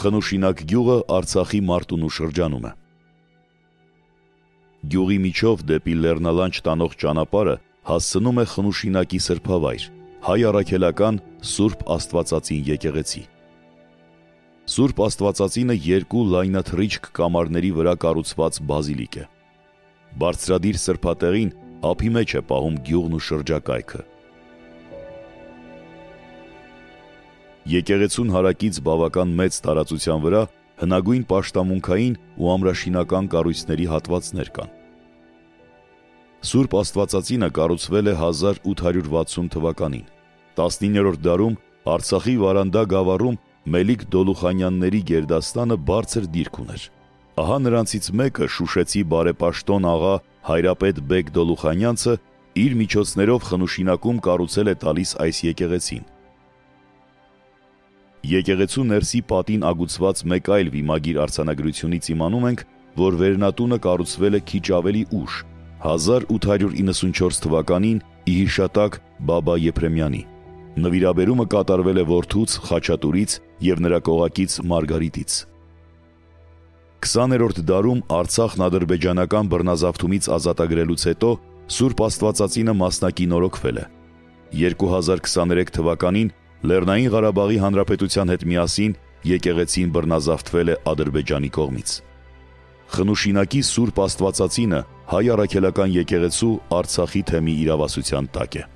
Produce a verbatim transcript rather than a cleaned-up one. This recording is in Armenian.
Խնուշինակ գյուղը Արցախի Մարտունու շրջանում է։ Գյուղի միջով դեպի Լեռնալանջ տանող ճանապարհը հասցնում է Խնուշինակի սրբավայր, հայ առաքելական Սուրբ Աստվածածին եկեղեցի։ Սուրբ Աստվածածինը երկու լայնաթռիչք կամարների վրա կառուցված բազիլիկ է։ Բարձրադիր սրբատեղին ափի մեջ է պահում գյուղն ու շրջակայքը։ Եկեղեցուն հարակից բավական մեծ տարածության վրա հնագույն պաշտամունքային ու ամրաշինական կառույցների հատվածներ կան։ Սուրբ Աստվածածինը կառուցվել է հազար ութ հարյուր վաթսուն թվականին։ տասնիններորդ դարում Արցախի Վարանդա գավառում Մելիք Դոլուխանյանների գերդաստանը բարձր դիրք ուներ։ Ահա նրանցից մեկը շուշեցի բարեպաշտոն աղա Հայրապետ Բեկ Դոլուխանյանցը իր միջոցներով Խնուշինակում կառուցել է տալիս այս եկեղեցին։ Եկեղեցու ներսի պատին ագուցված մեկ այլ վիմագիր արձանագրությունից իմանում ենք, որ վերնատունը կառուցվել է քիչ ավելի ուշ, հազար ութ հարյուր իննսունչորս թվականին ի հիշատակ Բաբա Եփրեմյանի։ Նվիրաբերումը կատարվել է որդուց Խաչատուրից և նրա կողակից Մարգարիտից։ քսաներորդ դարում Արցախն ադրբեջանական բռնազավթումից ազատագրելուց հետո Սուրբ Աստվածածինը մասնակինորոգվել է։ երկու հազար քսաներեք թվականին Լեռնային Ղարաբաղի Հանրապետության հետ միասին եկեղեցին բռնազավթվել է Ադրբեջանի կողմից։ Խնուշինակի Սուրբ Աստվածածինը հայ առաքելական եկեղեցու Արցախի թեմի իրավասության տակ է։